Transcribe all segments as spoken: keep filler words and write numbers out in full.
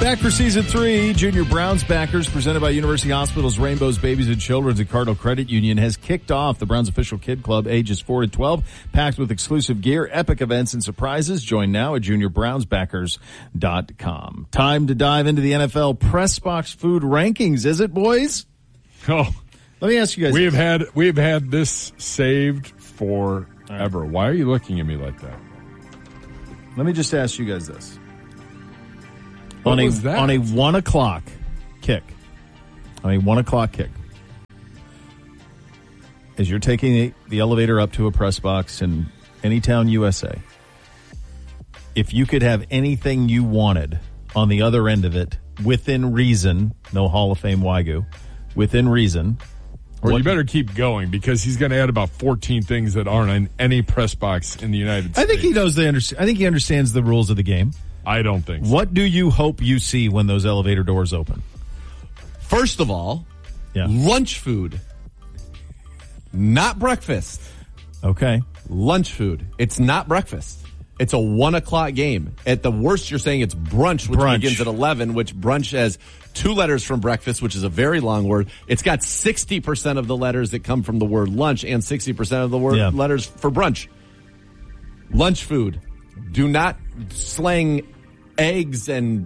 Back for season three, Junior Browns backers, presented by University Hospitals, Rainbows, Babies, and Children's and Cardinal Credit Union, has kicked off the Browns official kid club, ages four to twelve, packed with exclusive gear, epic events, and surprises. Join now at junior browns backers dot com. Time to dive into the N F L press box food rankings, is it, boys? Oh, let me ask you guys. We have had we have had this saved forever. Right. Why are you looking at me like that? Let me just ask you guys this. What on was a that? on a one o'clock kick, on a one o'clock kick, as you're taking the, the elevator up to a press box in Anytown, U S A, if you could have anything you wanted on the other end of it, within reason, no Hall of Fame Wagyu, within reason. Or what, you better keep going because he's going to add about fourteen things that aren't in any press box in the United States. I think he knows the. Under, I think he understands the rules of the game. I don't think so. What do you hope you see when those elevator doors open? First of all, yeah. lunch food. Not breakfast. Okay. Lunch food. It's not breakfast. It's a one o'clock game. At the worst, you're saying it's brunch, which brunch. begins at eleven, which brunch has two letters from breakfast, which is a very long word. It's got sixty percent of the letters that come from the word lunch and sixty percent of the word yeah. letters for brunch. Lunch food. Do not slang eggs and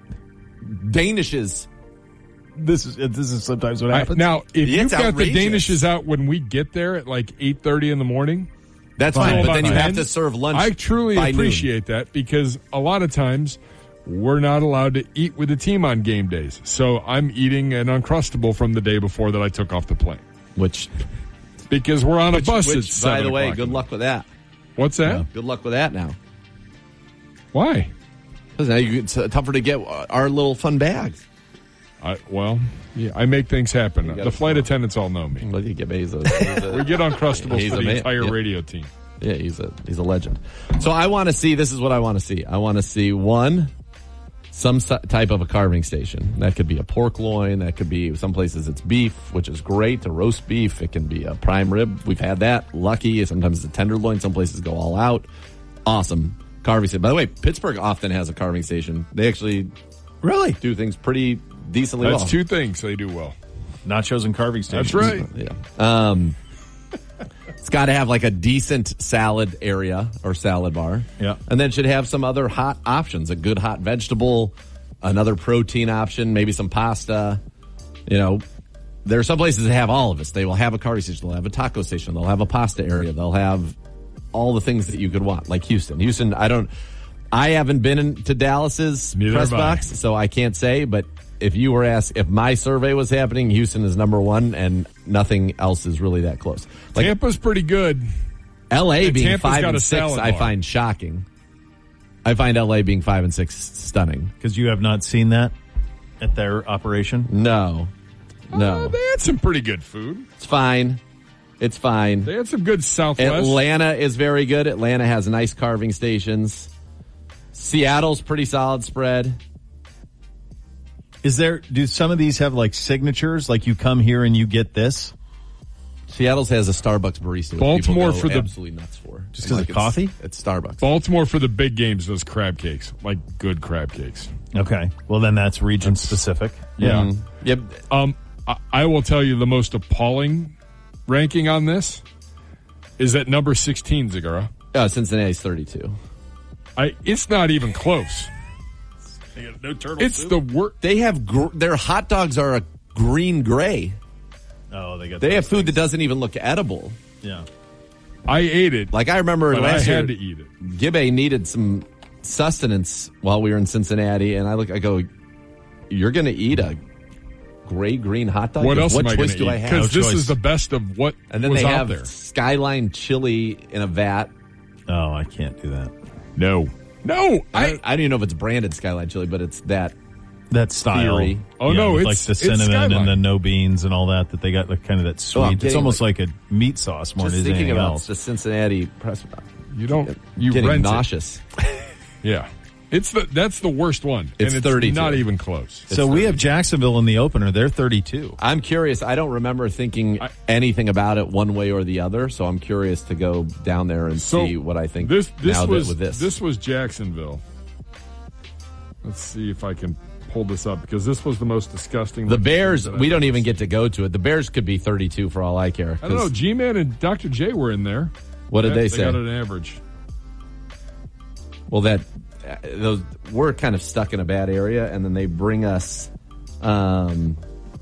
Danishes. This is this is sometimes what happens. I, now, if Yeah, you've it's got the outrageous. Danishes out when we get there at like eight thirty in the morning, That's until fine, but about then you have ten, to serve lunch. I truly by appreciate that because a lot of times we're not allowed to eat with the team on game days. So I'm eating an Uncrustable from the day before that I took off the plane. noon. Which, Because we're on a which, bus at which seven by the way, o'clock. good luck with that. What's that? Yeah. Good luck with that now. Why? Because now you, it's tougher to get our little fun bags. I, well, yeah, I make things happen. You The gotta flight throw. attendants all know me. Well, you get he's a, he's a, We get Uncrustables He's for a the man. entire Yep. radio team. yeah, he's a he's a legend. So I want to see. This is what I want to see. I want to see one, some si- type of a carving station. That could be a pork loin. That could be some places it's beef, which is great. A roast beef. It can be a prime rib. We've had that. Lucky. Sometimes it's a tenderloin. Some places go all out. Awesome carving station. By the way, Pittsburgh often has a carving station. They actually Really? do things pretty decently That's well. two things they do well. Nachos and carving stations. That's right. Yeah. Um, it's got to have like a decent salad area or salad bar. Yeah. And then it should have some other hot options, a good hot vegetable, another protein option, maybe some pasta. You know, there are some places that have all of this. They will have a carving station. They'll have a taco station. They'll have a pasta area. They'll have all the things that you could want, like Houston. Houston, I don't, I haven't been into Dallas's Neither press have I. box, so I can't say, but if you were asked, if my survey was happening, Houston is number one, and nothing else is really that close. Like Tampa's pretty good. L A and being Tampa's five got and a six, salad I bar. find shocking. I find L A being five and six stunning. Because you have not seen that at their operation? No, no, Uh, they had some pretty good food. it's fine. It's fine. They had some good Southwest. Atlanta is very good. Atlanta has nice carving stations. Seattle's pretty solid spread. Is there, do some of these have like signatures? Like you come here and you get this? Seattle's has a Starbucks barista. Which Baltimore people go for the- absolutely nuts for. Just 'cause of it's- coffee? It's Starbucks. Baltimore for the big games does crab cakes, like good crab cakes. Okay. Well, then that's region specific. Yeah. Mhm. Yep. Um, I, I will tell you the most appalling ranking on this is at number sixteen, Zagara. Uh, Cincinnati's thirty-two. I it's not even close. No turtle It's the worst. They have gr- their hot dogs are a green gray. Oh, they got They those have food things. that doesn't even look edible. Yeah. I ate it, Like I remember but I last had year, to eat it. Gibbe needed some sustenance while we were in Cincinnati, and I look, I go, "You're going to eat a gray green hot dog? What else What am I going choice to do eat? I have?" Because No this choice. is the best of what And then was they out have there. Skyline chili in a vat. Oh, I can't do that. No, no. I, I I don't even know if it's branded Skyline chili, but it's that. That style. Theory. Oh, Yeah, no, with, it's- like the it's cinnamon and Skyline. the no beans and all that, that they got like kind of that Oh, I'm sweet. it's getting, almost like, a meat sauce more Just than thinking anything about else. the Cincinnati press. you don't. You getting rent nauseous. it. Yeah, it's the that's the worst one. It's and it's thirty-two. Not even close. So we have Jacksonville in the opener. They're thirty-two. I'm curious. I don't remember thinking I- anything about it one way or the other, so I'm curious to go down there and So see what I think. This this now was that with this. this was Jacksonville. Let's see if I can pull this up because this was the most disgusting. The Bears, that we I've don't ever even seen. get to go to it. The Bears could be thirty-two for all I care. I don't know. 'cause G-Man and Doctor J were in there. What did they, They say? got an average. Well, that uh, those we're kind of stuck in a bad area, and then they bring us. Um,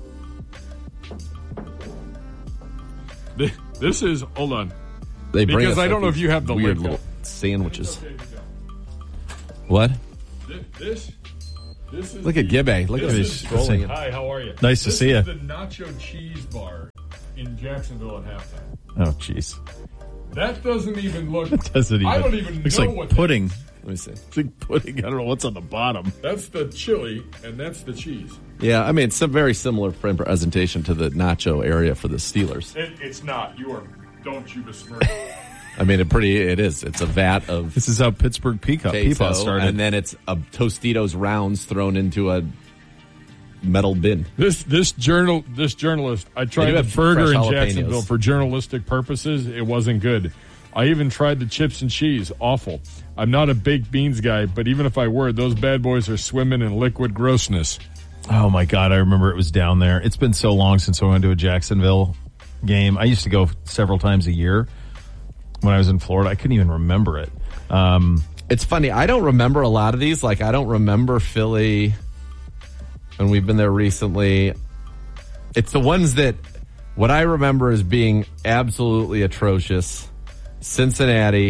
This, this is hold on. they bring Because us I don't like know if these you have the weird link little up. sandwiches. Okay, you go. What? This, this, this is Look at the- Gibbe. Look at this him is- scrolling. it. Hi, how are you? Nice to This see is ya. The nacho cheese bar in Jacksonville at halftime. Oh, jeez. That doesn't even look. Doesn't even. I don't even looks know like what pudding. Let me see. It's like pudding. I don't know what's on the bottom. That's the chili, and that's the cheese. Yeah, I mean it's a very similar presentation to the nacho area for the Steelers. It, it's not. You are. Don't you besmirch. I mean, it pretty. It is. It's a vat of This is how Pittsburgh Peacock queso, Peapaw started. and then it's a Tostitos rounds thrown into a metal bin. This this journal this journalist. I They tried do the have burger fresh in jalapenos. Jacksonville for journalistic purposes. It wasn't good. I even tried the chips and cheese. Awful. I'm not a baked beans guy, but even if I were, those bad boys are swimming in liquid grossness. Oh my God, I remember it was down there. It's been so long since I went to a Jacksonville game. I used to go several times a year when I was in Florida. I couldn't even remember it. Um, It's funny. I don't remember a lot of these. Like I don't remember Philly, and we've been there recently. It's the ones that what I remember as being absolutely atrocious. Cincinnati,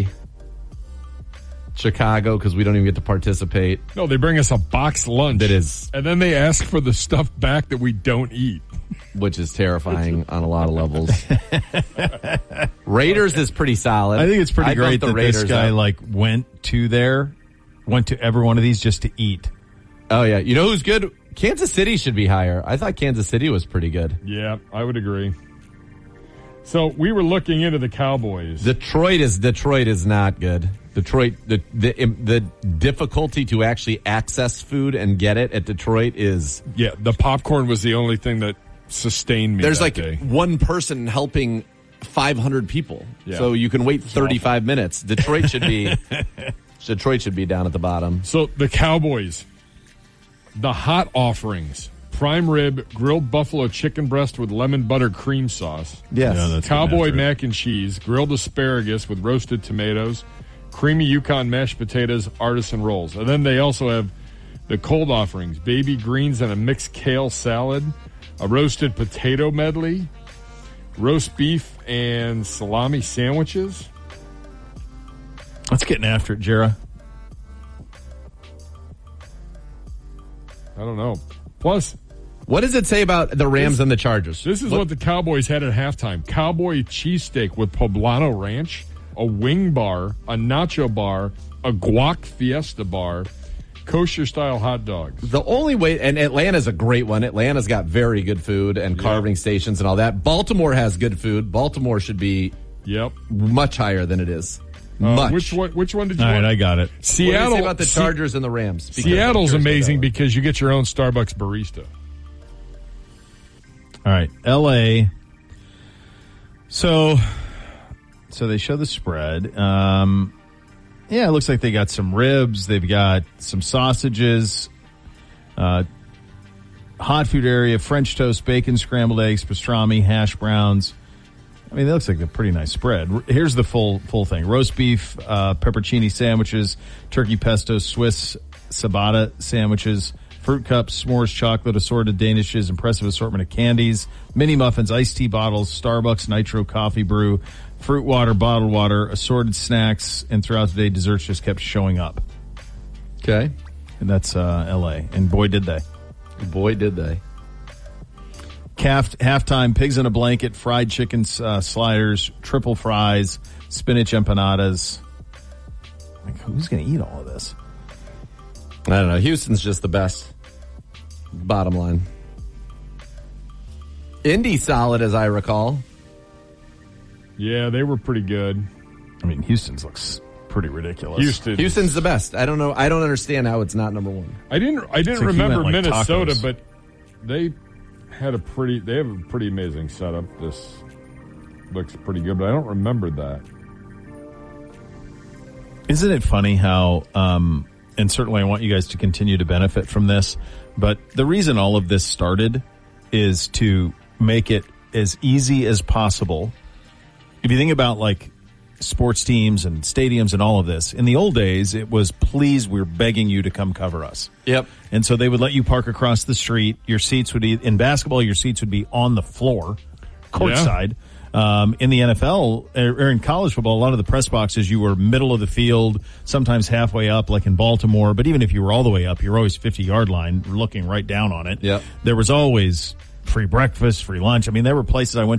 Chicago, because we don't even get to participate. No, they bring us a box lunch. That is- and then they ask for the stuff back that we don't eat. Which is terrifying on a lot of levels. Raiders is pretty solid. I think it's pretty I great bumped the that Raiders this guy up. like went to there, went to every one of these just to eat. Oh yeah, you know who's good? Kansas City should be higher. I thought Kansas City was pretty good. Yeah, I would agree. So we were looking into the Cowboys. Detroit is Detroit is not good. Detroit the the the difficulty to actually access food and get it at Detroit is yeah, the popcorn was the only thing that sustained me. there's that like day. one person helping five hundred people. Yeah. So you can wait thirty-five minutes. Detroit should be Detroit should be down at the bottom. So the Cowboys, the hot offerings: prime rib, grilled buffalo chicken breast with lemon butter cream sauce, Yes. Yeah, that's cowboy good after it. mac and cheese, grilled asparagus with roasted tomatoes, creamy Yukon mashed potatoes, artisan rolls. And then they also have the cold offerings: baby greens and a mixed kale salad, a roasted potato medley, roast beef and salami sandwiches. Let's getting after it, Jera. I don't know. Plus, What does it say about the Rams and the Chargers? this is what, the Cowboys had at halftime: cowboy cheesesteak with poblano ranch, a wing bar, a nacho bar, a guac fiesta bar, kosher style hot dogs. The only way, and Atlanta's a great one. Atlanta's got very good food and carving stations and all that. Baltimore has good food. Baltimore should be Yep. much higher than it is. Uh, Much. which one? Which one did you All right, want? I got it. What do you Seattle say about the Se- Chargers and the Rams? Because Seattle's I'm curious amazing about that because you get your own Starbucks barista. All right, L A. So, so they show the spread. Um, yeah, it looks like they got some ribs. They've got some sausages, uh, hot food area, French toast, bacon, scrambled eggs, pastrami, hash browns. I mean, that looks like a pretty nice spread. Here's the full full thing: roast beef, uh, peppercini sandwiches, turkey pesto, Swiss ciabatta sandwiches, fruit cups, s'mores, chocolate, assorted danishes, impressive assortment of candies, mini muffins, iced tea bottles, Starbucks nitro coffee brew, fruit water, bottled water, assorted snacks, and throughout the day, desserts just kept showing up. it. Okay. And that's uh, L A. And boy, did they. Boy, did they. Calf, halftime, pigs in a blanket, fried chicken uh, sliders, triple fries, spinach empanadas. Like, who's going to eat all of this? I don't know. Houston's just the best. Bottom line. Indy solid, as I recall. Yeah, they were pretty good. I mean, Houston's looks pretty ridiculous. Houston. Houston's the best. I don't know. I don't understand how it's not number one. I didn't. I didn't It's like he remember meant, like, Minnesota, tacos. but they had a pretty. They have a pretty amazing setup. This looks pretty good, but I don't remember that. Isn't it funny how um, and certainly I want you guys to continue to benefit from this. But the reason all of this started is to make it as easy as possible. If you think about like sports teams and stadiums and all of this, in the old days, it was, please, we're begging you to come cover us. Yep. And so they would let you park across the street. Your seats would be, in basketball, your seats would be on the floor, courtside. Yeah. Um, in the N F L or in college football, a lot of the press boxes, you were middle of the field, sometimes halfway up, like in Baltimore. But even if you were all the way up, you're always fifty-yard line, looking right down on it. Yep. There was always free breakfast, free lunch. I mean, there were places I went